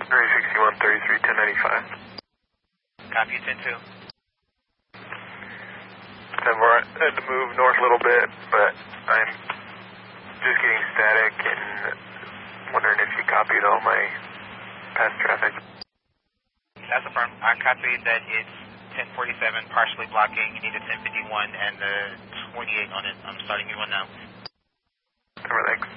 361, 33, 1095. Copy, 10-2. I had to move north a little bit, but I'm just getting static and wondering if you copied all my past traffic. That's affirmed. I copied that it's 1047 partially blocking. You need a 1051 and the 28 on it. I'm starting you one now. Thanks.